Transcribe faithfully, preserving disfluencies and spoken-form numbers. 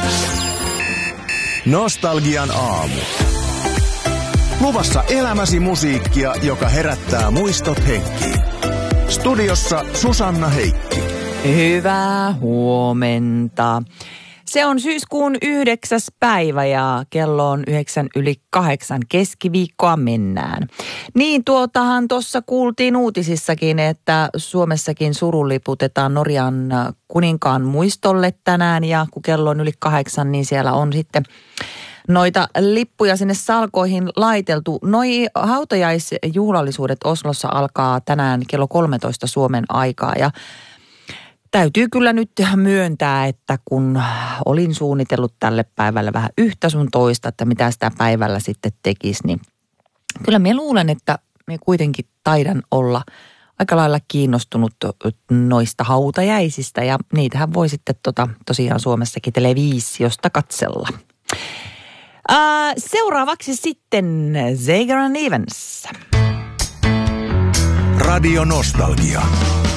Nostalgian aamu. Luvassa elämäsi musiikkia, joka herättää muistot henkiin. Studiossa Susanna Heikki. Hyvää huomenta. Se on syyskuun yhdeksäs päivä ja kello on yhdeksän yli kahdeksan, keskiviikkoa mennään. Niin tuotahan tuossa kuultiin uutisissakin, että Suomessakin surunliputetaan Norjan kuninkaan muistolle tänään ja kun kello on yli kahdeksan, niin siellä on sitten noita lippuja sinne salkoihin laiteltu. Noi hautajaisjuhlallisuudet Oslossa alkaa tänään kello kolmetoista Suomen aikaa ja täytyy kyllä nyt myöntää, että kun olin suunnitellut tälle päivälle vähän yhtä sun toista, että mitä sitä päivällä sitten tekisi, niin kyllä minä luulen, että minä kuitenkin taidan olla aika lailla kiinnostunut noista hautajäisistä ja niitähän voi sitten tota, tosiaan Suomessakin televisiosta katsella. Ää, seuraavaksi sitten Zager and Evans. Radio Nostalgia.